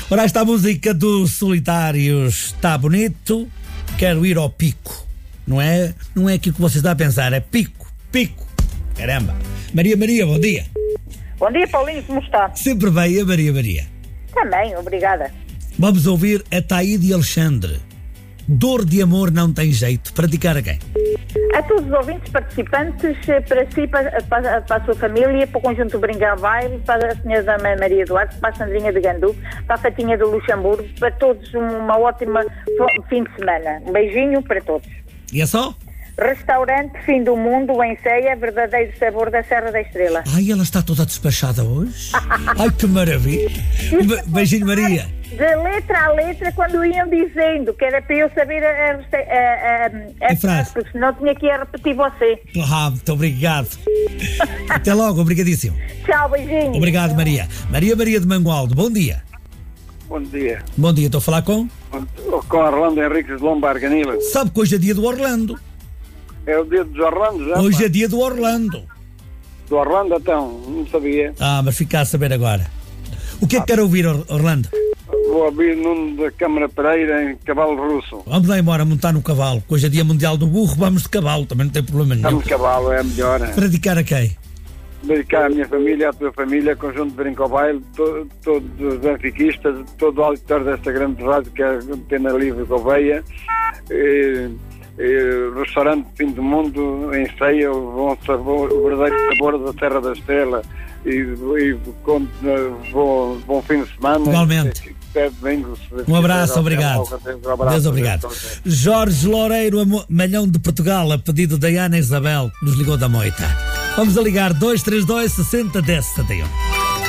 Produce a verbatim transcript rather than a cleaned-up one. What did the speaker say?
Ora, esta música dos Solitários está bonito, quero ir ao pico. Não é, não é aquilo que você está a pensar, é pico, pico. Caramba. Maria Maria, bom dia. Bom dia, Paulinho, como está? Sempre bem, a Maria Maria. Também, obrigada. Vamos ouvir a Taíde Alexandre. Dor de amor não tem jeito. Para dedicar a quem? A todos os ouvintes participantes, para si, para, para, para a sua família, para o conjunto Brincar Baile, para a senhora Dama Maria Duarte, para a Sandrinha de Gandu, para a Fatinha do Luxemburgo, para todos uma ótima fim de semana. Um beijinho para todos. E é só? Restaurante Fim do Mundo, em Ceia, verdadeiro sabor da Serra da Estrela. Ai, ela está toda despachada hoje. Ai, que maravilha. Um be- beijinho, Maria. De letra a letra, quando iam dizendo, que era para eu saber a, a, a, a, a frase, porque senão tinha que ir a repetir você. Ah, muito obrigado. Até logo, obrigadíssimo. Tchau, beijinho. Obrigado, Maria. Maria Maria de Mangualde, bom dia. Bom dia. Bom dia, estou a falar com? Com Orlando Henriques de Lombar Ganila. Sabe que hoje é dia do Orlando. É o dia dos Orlando, já? Hoje pá? é dia do Orlando. Do Orlando, então, não sabia. Ah, mas fica a saber agora. O que é que quer ouvir, Or- Orlando? Vou ouvir Nuno da Câmara Pereira em Cavalo Russo. Vamos lá embora montar no cavalo. Que hoje é dia mundial do burro, vamos de cavalo, também não tem problema nenhum. Estamos de cavalo, é melhor. Para dedicar a quem? Dedicar à minha família, à tua família, conjunto de Brinco Baile, to, todos os benfiquistas, todo o auditor desta grande rádio que é a Antena Livre Gouveia, e, e, restaurante Fim do Mundo em Ceia, o, bom sabor, o verdadeiro sabor da Serra da Estrela, e, e com, bom, bom fim de semana. Igualmente. Um abraço, obrigado. Deus obrigado. Jorge Loureiro, Amo- Malhão de Portugal, a pedido da Ana Isabel, que nos ligou da Moita. Vamos a ligar dois três dois, sessenta, dez, setenta e um.